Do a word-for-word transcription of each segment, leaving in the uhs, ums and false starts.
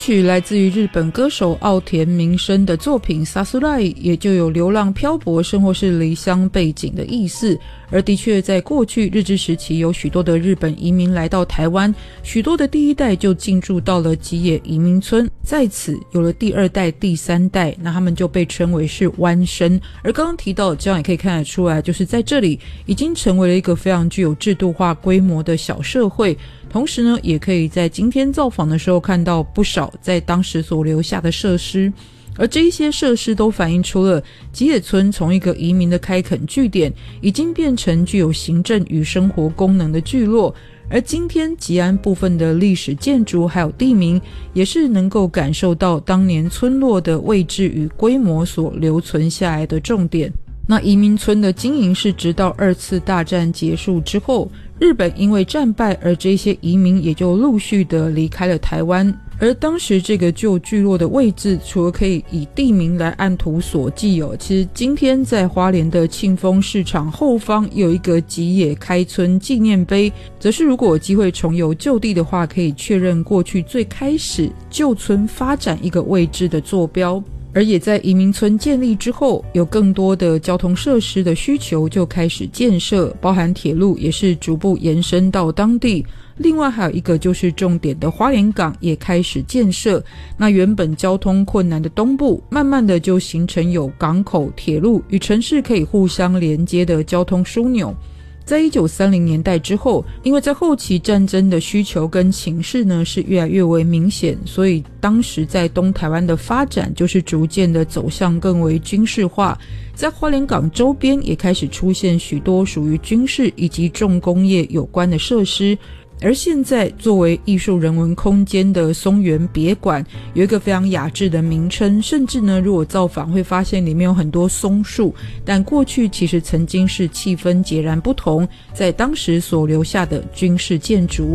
曲来自于日本歌手奥田民生的作品 Sasurai， 也就有流浪漂泊生或是离乡背景的意思。而的确在过去日治时期有许多的日本移民来到台湾，许多的第一代就进驻到了吉野移民村，在此有了第二代第三代，那他们就被称为是湾生。而刚刚提到这样也可以看得出来，就是在这里已经成为了一个非常具有制度化规模的小社会。同时呢，也可以在今天造访的时候看到不少在当时所留下的设施，而这一些设施都反映出了吉野村从一个移民的开垦据点已经变成具有行政与生活功能的聚落。而今天吉安部分的历史建筑还有地名也是能够感受到当年村落的位置与规模所留存下来的重点。那移民村的经营是直到二次大战结束之后，日本因为战败，而这些移民也就陆续的离开了台湾。而当时这个旧聚落的位置，除了可以以地名来按图索骥哦，其实今天在花莲的庆丰市场后方有一个吉野开村纪念碑，则是如果有机会重游旧地的话，可以确认过去最开始旧村发展一个位置的坐标。而也在移民村建立之后，有更多的交通设施的需求就开始建设，包含铁路也是逐步延伸到当地。另外还有一个就是重点的花莲港也开始建设，那原本交通困难的东部慢慢的就形成有港口、铁路与城市可以互相连接的交通枢纽。在一九三零年代之后，因为在后期战争的需求跟情势呢是越来越为明显，所以当时在东台湾的发展就是逐渐的走向更为军事化。在花莲港周边也开始出现许多属于军事以及重工业有关的设施。而现在作为艺术人文空间的松原别馆有一个非常雅致的名称，甚至呢如果造访会发现里面有很多松树，但过去其实曾经是气氛截然不同，在当时所留下的军事建筑。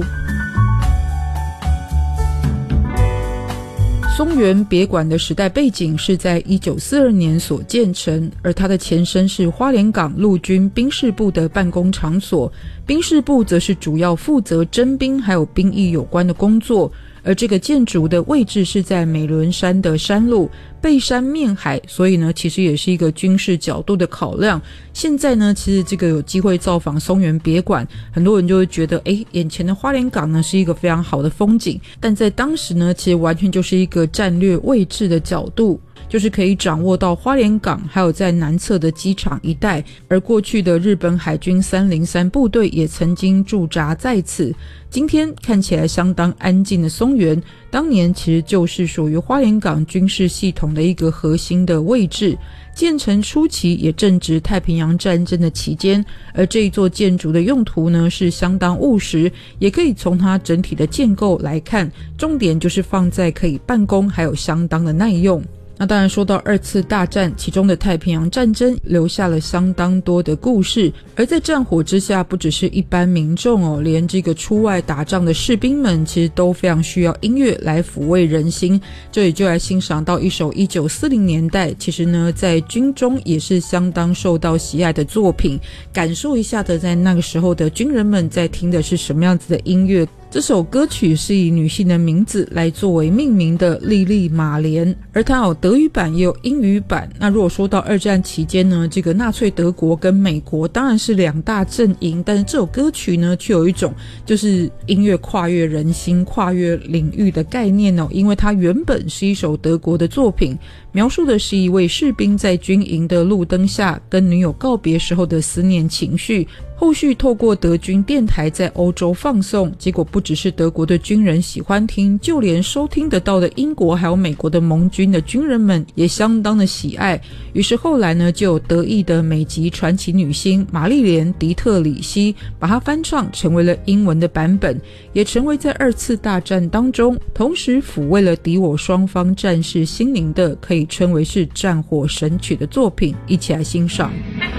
松原别馆的时代背景是在一九四二年所建成，而它的前身是花莲港陆军兵事部的办公场所，兵事部则是主要负责征兵还有兵役有关的工作。而这个建筑的位置是在美仑山的山路，背山面海，所以呢其实也是一个军事角度的考量。现在呢其实这个有机会造访松原别馆，很多人就会觉得诶眼前的花莲港呢是一个非常好的风景，但在当时呢其实完全就是一个战略位置的角度，就是可以掌握到花莲港还有在南侧的机场一带，而过去的日本海军三零三部队也曾经驻扎在此。今天看起来相当安静的松原，当年其实就是属于花莲港军事系统的一个核心的位置。建成初期也正值太平洋战争的期间，而这一座建筑的用途呢是相当务实，也可以从它整体的建构来看，重点就是放在可以办公还有相当的耐用。那当然说到二次大战，其中的太平洋战争留下了相当多的故事，而在战火之下，不只是一般民众哦，连这个出外打仗的士兵们其实都非常需要音乐来抚慰人心。这里就来欣赏到一首一九四零年代其实呢在军中也是相当受到喜爱的作品，感受一下的在那个时候的军人们在听的是什么样子的音乐。这首歌曲是以女性的名字来作为命名的，莉莉马莲，而它有德语版也有英语版。那如果说到二战期间呢，这个纳粹德国跟美国当然是两大阵营，但是这首歌曲呢却有一种就是音乐跨越人心跨越领域的概念哦，因为它原本是一首德国的作品，描述的是一位士兵在军营的路灯下跟女友告别时候的思念情绪，后续透过德军电台在欧洲放送，结果不只是德国的军人喜欢听，就连收听得到的英国还有美国的盟军的军人们也相当的喜爱。于是后来呢，就有德裔的美籍传奇女星玛丽莲·迪特里希把它翻唱成为了英文的版本，也成为在二次大战当中同时抚慰了敌我双方战士心灵的，可以称为是战火神曲的作品。一起来欣赏。